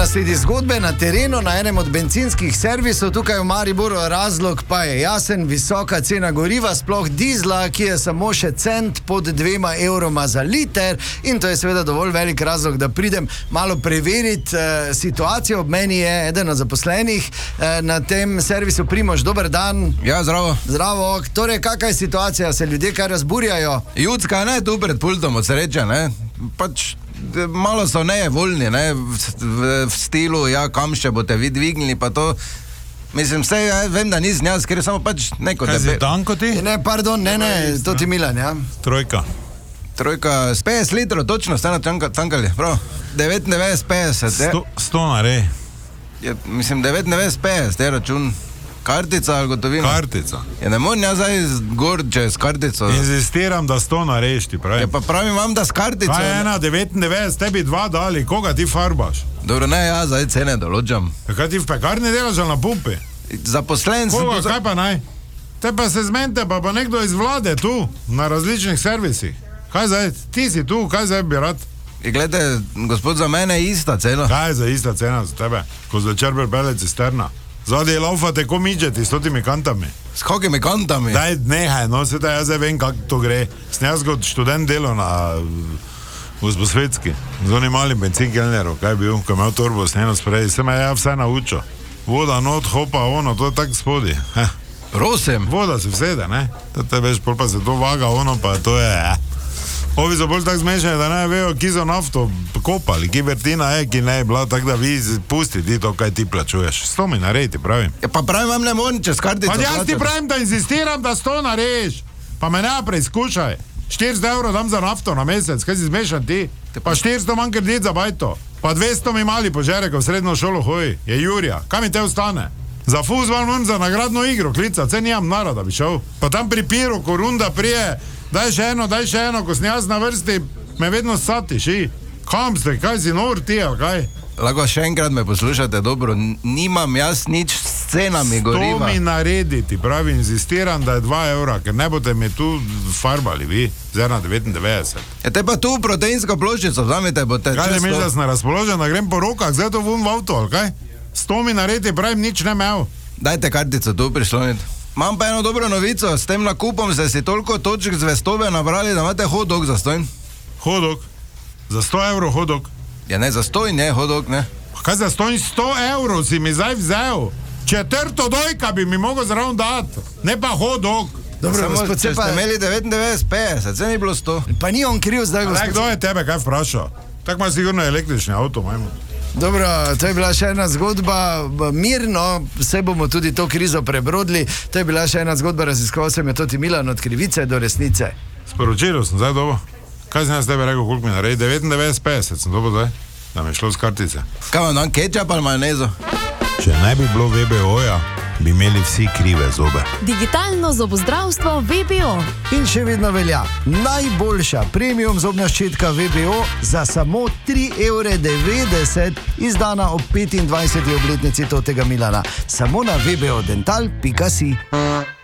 sledi zgodbe na terenu na enem od bencinskih servisov tukaj v Mariboru. Razlog pa je jasen, visoka cena goriva, sploh dizla, ki je samo še cent pod 2 evroma za liter, in to je seveda dovolj velik razlog, da pridem malo preveriti situacijo. Ob meni je eden od zaposlenih na tem servisu, Primož, dober dan. Ja, zdravo. Zdravo. Torej, kakšna je situacija? Se ljudje kaj razburjajo? Ljudska, ne, tu pred pultom od sreče, ne. Pač malo so nevoljni, ne, v stilu, ja, kam še boste vi dvignili, pa to. Mislim, vse, ja, vem, da nisem jaz, ker je samo pač neko... Kaj si Danko ti? Ne, pardon, ne, to ti Milan, ja. Trojka s 50 litrov, točno ste na tankali, prav. 99,50. 100 narej. Mislim, 99,50 je račun. Kartica ali gotovina? Kartica. Ja, ne moram jaz zdaj gor čez kartico. Inzistiram, da 100 nareš, ti pravim. Ja, pa pravim vam, da s kartico... Kaj je 99, tebi 2 dali, koga ti farbaš? Dobro, ne, ja, zdaj cene določam. Kaj ti v pekarni delaš ali na pumpi? Zaposlen sem... Koga, kaj pa naj? Te pa se zmente, pa nekdo iz vlade tu, na različnih servisih. Kaj zdaj, ti si tu, kaj zdaj bi rad? Glede, gospod, za mene je ista cena. Kaj je za ista cena za tebe, ko zvečer pripelje cisterna? Zadaj laufate ko midžeti s totimi kantami. S kakimi kantami? Daj, nehaj, no, se da jaz vem, kako to gre. Sem jaz kot študent delal na Gosposvetski, z onim malim bencinkelnerom, kaj je bil, ko je imel torbo sneno sprej, se me je ja vse naučil. Voda, not, hopa, ono, to je tako spodi. Prosim. Voda se vsede, ne? To te veš, pol pa se to vaga, ono pa to je... Ovi so bolj tako zmešani, da ne vejo, ki so nafto kopali, ki vrtina je, ki ne je bila, tako da vi pusti ti to, kaj ti plačuješ. 100 mi naredi, pravim. Ja, pa pravim vam ne moram čez kartico. Pa jaz ti pravim, da inzistiram, da 100 narediš. Pa me ne preizkušaj. 400 evrov dam za nafto na mesec, kaj si zmešan ti? Pa 400 manj kredit za bajto. Pa 200 mi mali požere, ko v srednjo šolo hoji. Je Jurija. Kaj mi te ostane? Za fuzbal moram za nagradno igro klica, ce nijam nara, da bi šel. Pa tam pri piru, ko runda prije, daj še eno, ko sem jaz na vrsti, me vedno satiš, kam ste, kaj si nor ti, ali kaj? Lahko še enkrat me poslušate, dobro, nimam jaz nič s cenami goriva. 100 mi narediti, pravi, inzistiram, da je 2 evra, ker ne boste mi tu farbali, vi, zdaj na 99. Ja, te pa tu proteinsko ploščico, vzamite, boste često. Kaj često... mi da sem razpoložen, da grem po rokah, zdaj to vun v avto, ali kaj? 100 mi naredi, pravim, nič ne imel. Dajte kartico tu prisloniti. Imam pa eno dobro novico, s tem nakupom ste si toliko točk zvestobe nabrali, da imate hot-dog za stojn. Hot-dog? Za 100 evrov hot-dog? Ja ne, za stojn je hot-dog, ne. Kaj za stojn 100 evrov si mi zdaj vzel? Četrto dojka bi mi mogel zraven dati, ne pa hot-dog. Dobro, samo, če ste imeli 99,50, se ni bilo 100. Pa ni on kriv zdaj, gospod. Kdo je tebe kaj vprašal? Tak ima sigurno električni avto, majmo. Dobro, to je bila še ena zgodba, mirno se bomo tudi to krizo prebrodili. To je bila še ena zgodba, raziskoval sem je Toti Milan, od krivice do resnice. Sporočilo sem zdaj dobo. Kaj sem jaz tebe rekel, koliko mi naredi? 99,50 sem dobo zdaj, da mi je šlo z kartice. Kaj vam dan, kečap ali majonezo? Če ne bi bilo VBO-ja, bi imeli vsi krive zobe. Digitalno zobozdravstvo VBO. In še vedno velja najboljša premium zobna ščetka VBO za samo 3,90 €, izdana ob 25. obletnici Totega Milana. Samo na vbodental.si.